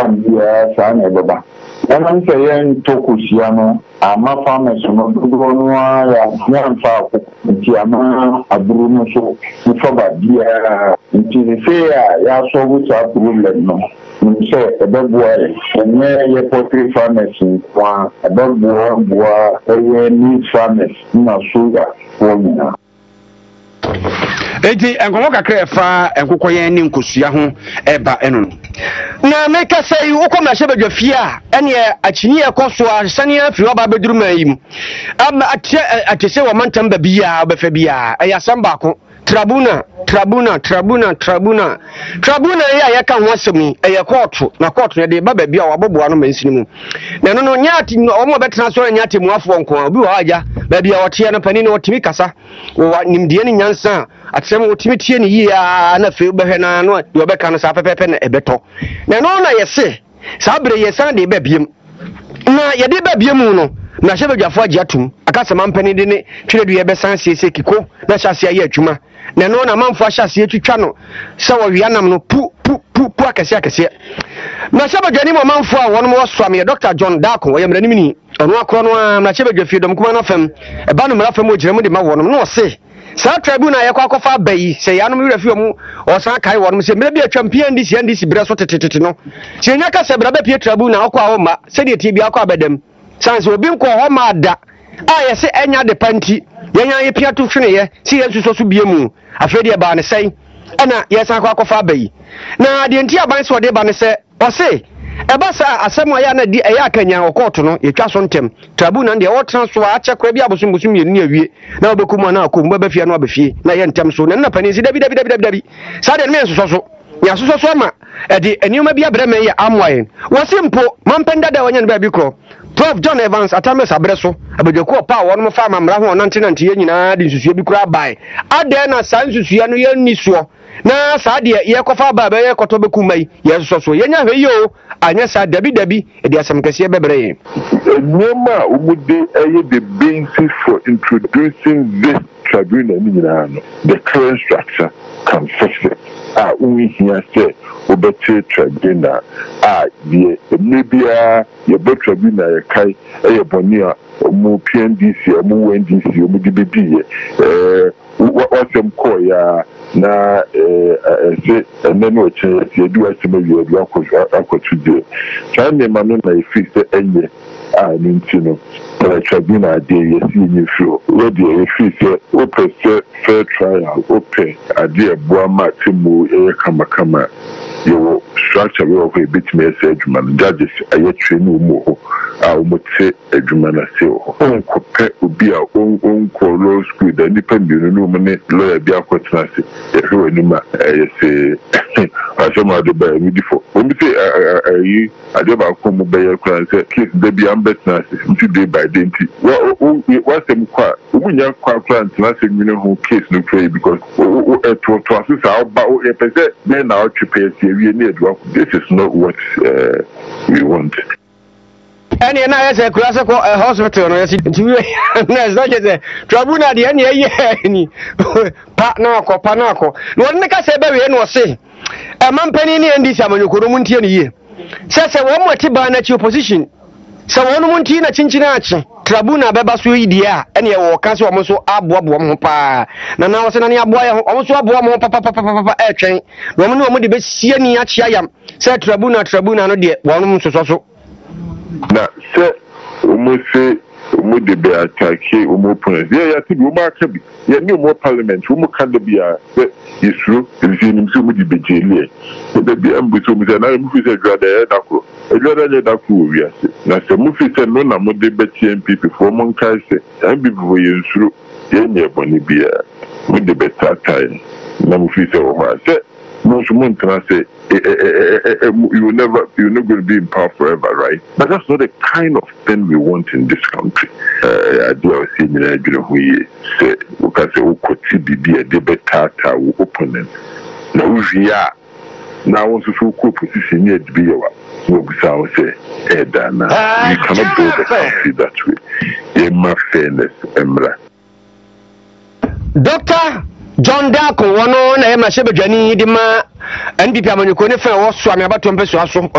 Zambia, San Eboba. And I'm saying Tokusiano, ama farmers no dodono ya nyanfa ntiama abruno so nfoba bia ntise ya so wuta problem no nse ebeboa enye ye poultry farmers kwa ebeboa meat farmers na sugar formula. Eti enkomo kakra fa enkokoyen ni nkosua ho eba eno na meka say woko ma shebadwa fie a ene akyini ekoso a sane afiri oba beduru mayim am atese wo mantam ba bia obefa bia ayasam baako trabuna ya yaka ho asemi eye court na court ne de baba bia waboboa no mansini mu na no nyaati omo betena so nyaati mu afo nko obi wa aja ba bia wote no pani no otimi kasa wo nimdie ni nyansa atsem otimi tie ni yi a na fe behwe na no de obeka no sa pepepe na ebeto na no na yese sa bre yesan de ba biem na ye de ba biem no na shebadwafo agiatum akasa mampani de ne twere ye besan siese kiko na hyase aye adwuma na no na manfo hyase atwitwa no se wo wianam no pu akese na shebadwani mo manfo a wono mo swame Dr. John Dako wo yemrani mini ono akro no na shebadwafie dom kuma no fam eba no mra fam ogiremu de ma wono no se sa tribunal yakwa kofa bayi se yanom werafie mu osan kai wono se mra bi atwampian ndisi bre so tetete no se nya ka se bra ba pie tribunal akwa ho ma se de tie bi akwa abedam sans obi nko ho ma da a yese enya de panti yenya ye pia to hwene ye si yesu so biemu afede ba ne sei ana yesa kwa kofa bayi na de nti aban so de ba ne se ose eba sa asem aya na di eya akanya okoto no yetwa so ntem tribunal de wotran so a chekwa bi abosum ye ni awie na obekum na akom ba fie na obefie na ye ntem so na pani si dabi sa de me so ya so ma edi enioma bi abreme ye amwayen wosimpo mampenda da wanya ba bi kro Prof John Evans atames abreso abedwako pa won mo fa mamra ho nante ye nyina de nsusuo bi kura bai ade na san nsusuo no ye nisuo na sa de ye kofa ba ye koto bekumai ye so ye nya hwe yo anya sa dabi e de asem kase bebre ye nyoma umude eye the basis for introducing this tribunal nyina no the current structure can fix it we here say obete tribunal the maybe your tribunal kai bonia mu PNDC mu NDC mu DBB what them call ya na say and then what you do as you do akotuje chane manu na ifi say enye nintino tribunal dey yes you feel where the ifi say open fair trial open ade eboa matimu kama your structure we of a bit me say adwuma judges aye training mu umuti adwuma na say onkope obi a onko law school da dependent no me lawyer bi akwetena say ehwe ni ma say asoma do ba mi difo omi say ayi ade ba ko mu be yakran say case da bi ambetna say day by day what them kwa umunya kwa plan na say mi no case no pray because to assist our ba o pese na na otwe this is not what we want. Any na yese kurase ko hospital no yesi ntiwe na zaje tribunal de ene ye ni pa na ko no ne ka se be we no se mampani ni ndisi amanyokoro mu ntie ni ye se wo mo ti ba na chi opposition se wo no mu ntie na chinchina achi tribunal beba so yi dia ene wo ka se wo mo so aboabo mo pa na wo se na ne aboa ye wo so aboa mo pa etwen wo mo ne wo de be sie ni achi ayam se tribunal no de wo no so na se umusi umude be atake umopon ya ti wo ma ka bi ya ni mo parliament wo mo kan da bia yesuru ezini msi umudi bejeli da bia mbuso mu na mu fi se dwada ya dako edwada ya dako wo wiase na se mu fi se no na mo de be TMP for mo nkai se ambi bo yesuru ye nye boni bia mu de be tatai na mu fi se wo ma se mo can say you're not going to be in power forever, right? But that's not the kind of thing we want in this country. I do see we say we can say we could be a debate opponent. Now we are now also so position here to be our we say we cannot build a country that way. In my fairness, Emra. Doctor John Dako wono na e ma shebedwani di ma NDP amanyoko ne fa wo so ame abato mpeso aso